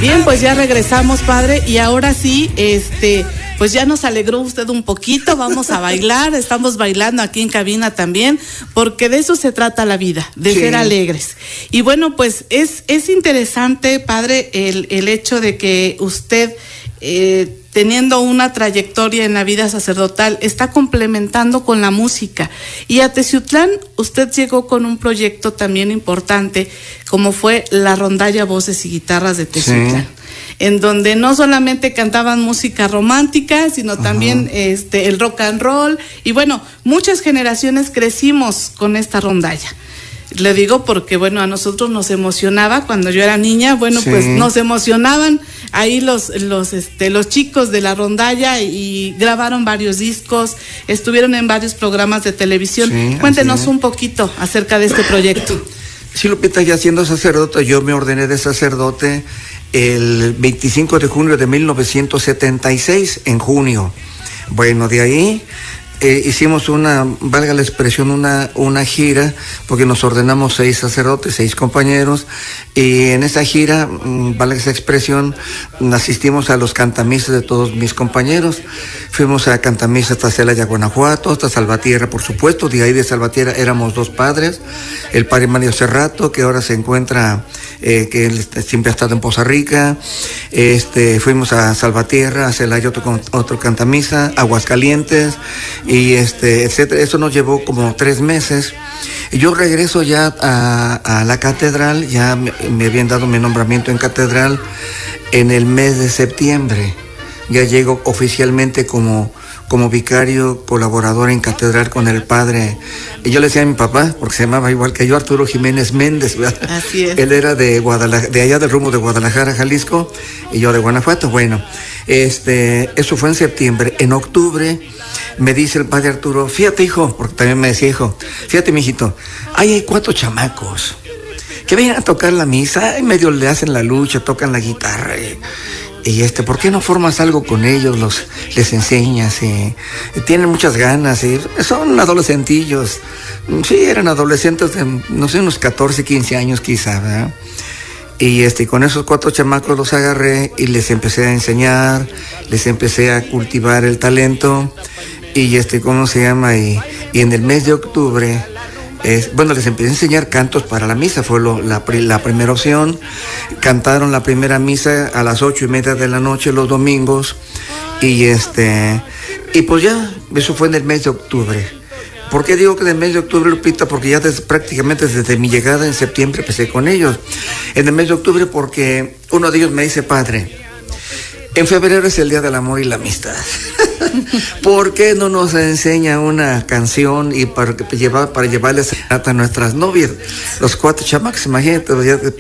Bien, pues ya regresamos, padre, y ahora sí, pues ya nos alegró usted un poquito, vamos a bailar, estamos bailando aquí en cabina también, porque de eso se trata la vida, de ser alegres. Y bueno, pues es interesante, padre, el hecho de que usted, teniendo una trayectoria en la vida sacerdotal, está complementando con la música. Y a Teciutlán usted llegó con un proyecto también importante, como fue la rondalla Voces y Guitarras de Teciutlán, en donde no solamente cantaban música romántica, sino también el rock and roll. Y bueno, muchas generaciones crecimos con esta rondalla. Le digo porque, bueno, a nosotros nos emocionaba cuando yo era niña, bueno, pues nos emocionaban ahí los chicos de la rondalla y grabaron varios discos, estuvieron en varios programas de televisión. Cuéntenos un poquito acerca de este proyecto. Sí, Lupita, ya siendo sacerdote, yo me ordené de sacerdote el 25 de junio de 1976, en junio. Bueno, de ahí hicimos valga la expresión, una gira, porque nos ordenamos 6 sacerdotes, 6 compañeros, y en esa gira, valga esa expresión, asistimos a los cantamisas de todos mis compañeros. Fuimos a cantamisa hasta Celaya, Guanajuato, hasta Salvatierra, por supuesto. De ahí de Salvatierra éramos 2 padres, el padre Mario Cerrato, que ahora se encuentra, que él siempre ha estado en Poza Rica. Fuimos a Salvatierra, a Celaya, otro cantamisa, Aguascalientes, y etcétera. Eso nos llevó como 3 meses. Y yo regreso ya a la catedral, ya me habían dado mi nombramiento en catedral en el mes de septiembre. Ya llego oficialmente como vicario colaborador en catedral con el padre. Y yo le decía a mi papá, porque se llamaba igual que yo, Arturo Jiménez Méndez, ¿verdad? Así es. Él era de allá del rumbo de Guadalajara, Jalisco, y yo de Guanajuato. Bueno, eso fue en septiembre. En octubre me dice el padre Arturo, fíjate, hijo, porque también me decía, hijo, fíjate, mijito, ahí hay 4 chamacos que vienen a tocar la misa, y medio le hacen la lucha, tocan la guitarra, y ¿por qué no formas algo con ellos? Les enseñas, tienen muchas ganas, son adolescentillos. Sí, eran adolescentes de, no sé, unos 14, 15 años quizá, ¿verdad? Y con esos 4 chamacos los agarré y les empecé a enseñar, les empecé a cultivar el talento, y ¿cómo se llama? Y en el mes de octubre, les empecé a enseñar cantos para la misa, fue la primera opción. Cantaron la primera misa a las 8:30 de la noche los domingos, y pues ya, eso fue en el mes de octubre. ¿Por qué digo que en el mes de octubre, Lupita? Porque ya prácticamente desde mi llegada en septiembre empecé con ellos. En el mes de octubre porque uno de ellos me dice, padre, en febrero es el Día del Amor y la Amistad. ¿Por qué no nos enseña una canción y para llevarles a nuestras novias? Los 4 chamacos, imagínate,